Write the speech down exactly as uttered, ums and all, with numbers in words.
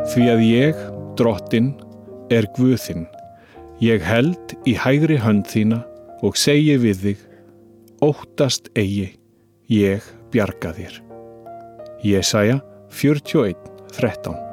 Því að ég, Drottinn, er Guð þinn. Ég held í hægri hönd þína og segi við þig, óttast eigi, ég bjarga þér. Jesaja fjörutíu og eitt, þrettán.